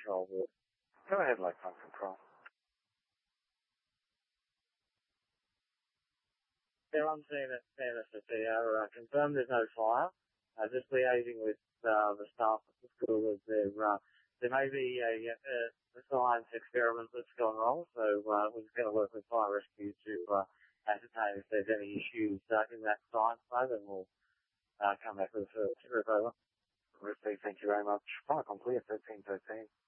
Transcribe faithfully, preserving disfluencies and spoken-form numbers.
control would. Go ahead, Electron Control. They're on scene at San Antonio. Uh, confirmed there's no fire. Uh, just liaising with uh, the staff at the school as there, uh, there may be a, a, a science experiment that's gone wrong, so uh, we're just going to work with fire rescue to uh, ascertain if there's any issues uh, in that science lab, and we'll uh, come back with a trip over. Received, thank you very much. Fire complete at thirteen thirteen.